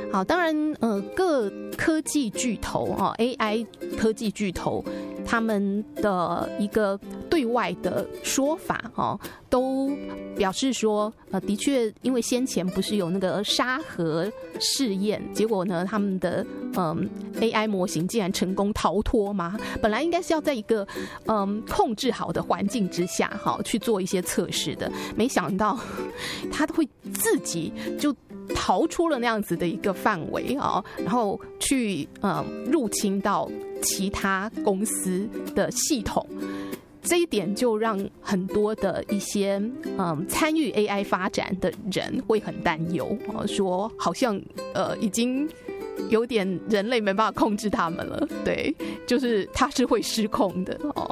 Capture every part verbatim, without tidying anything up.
好，当然，呃，各科技巨头啊 ，A I 科技巨头，他们的一个对外的说法哦，都表示说，呃，的确，因为先前不是有那个沙盒试验，结果呢，他们的嗯 A I 模型竟然成功逃脱嘛。本来应该是要在一个嗯控制好的环境之下，哈，去做一些测试的，没想到他会自己就逃出了那样子的一个范围啊，然后去嗯入侵到其他公司的系统。这一点就让很多的一些嗯参与 A I 发展的人会很担忧，说好像呃已经有点人类没办法控制他们了，对，就是它是会失控的哦。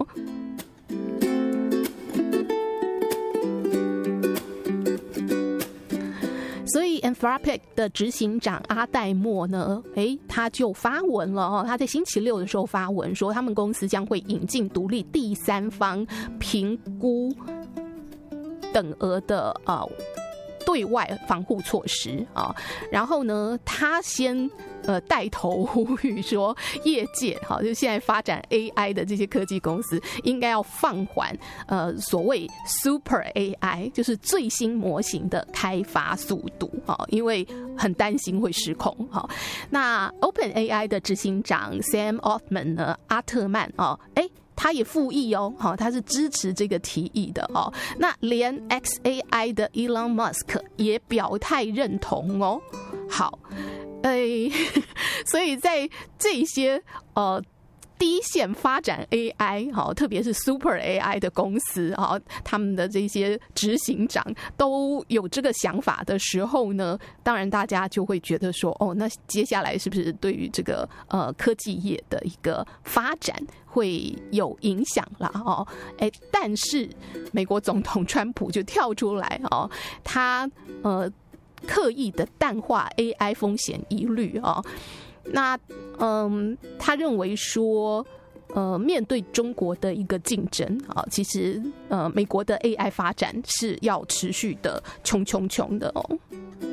所以 Anthropic 的执行长阿戴默呢，诶，他就发文了哦。他在星期六的时候发文说，他们公司将会引进独立第三方评估等额的呃对外防护措施啊。然后呢，他先呃带头呼吁说，业界哈，就现在发展 A I 的这些科技公司，应该要放缓呃所谓 Super A I， 就是最新模型的开发速度啊，因为很担心会失控哈。那 OpenAI 的执行长 Sam Altman 呢，阿特曼啊，哎。他也附议哦，他是支持这个提议的哦。那连 X A I 的 Elon Musk 也表态认同哦。好，哎，所以在这些呃第一线发展 A I 好，特别是 Super A I 的公司啊，他们的这些执行长都有这个想法的时候呢，当然大家就会觉得说，哦，那接下来是不是对于这个呃科技业的一个发展会有影响啦？哦，哎，但是美国总统川普就跳出来哦，他呃刻意的淡化 A I 风险疑虑哦。那嗯，他认为说，呃，面对中国的一个竞争啊，其实呃，美国的 A I 发展是要持续的冲冲冲的哦。